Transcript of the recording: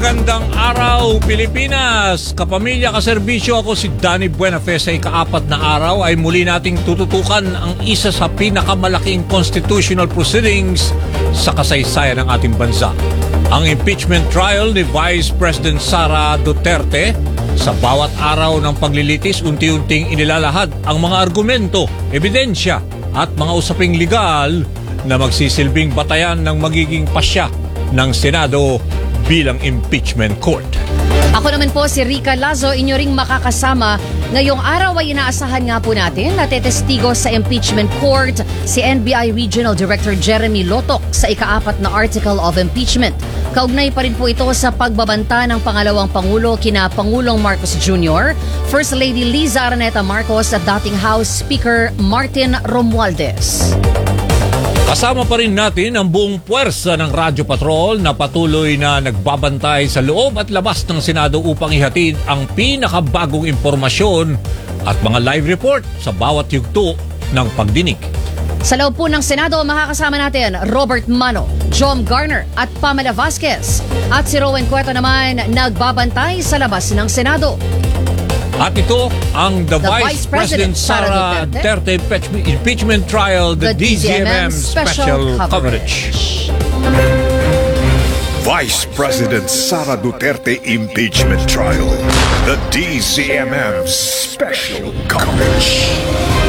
Magandang araw, Pilipinas! Kapamilya, kaserbisyo, ako si Danny Buenafe. Sa ikaapat na araw ay muli nating tututukan ang isa sa pinakamalaking constitutional proceedings sa kasaysayan ng ating bansa. Ang impeachment trial ni Vice President Sara Duterte. Sa bawat araw ng paglilitis, unti-unting inilalahad ang mga argumento, ebidensya at mga usaping legal na magsisilbing batayan ng magiging pasya ng Senado bilang impeachment court. Ako naman po si Rica Lazo, inyo ring makakasama. Ngayong araw ay inaasahan nga po natin na tetestigo sa impeachment court si NBI Regional Director Jeremy Lotok sa ikaapat na article of impeachment. Kaugnay pa rin po ito sa pagbabanta ng pangalawang Pangulo kina Pangulong Marcos Jr., First Lady Liza Araneta Marcos at dating House Speaker Martin Romualdez. Kasama pa rin natin ang buong puwersa ng Radyo Patrol na patuloy na nagbabantay sa loob at labas ng Senado upang ihatid ang pinakabagong impormasyon at mga live report sa bawat yugto ng pagdinig. Sa loob po ng Senado, makakasama natin Robert Mano, Jom Garner at Pamela Vasquez. At si Rowan Cueto naman nagbabantay sa labas ng Senado. At ito ang The Vice President Sara Duterte Impeachment Trial, the DZMM Special Coverage. Vice President Sara Duterte Impeachment Trial, the DZMM Special Coverage.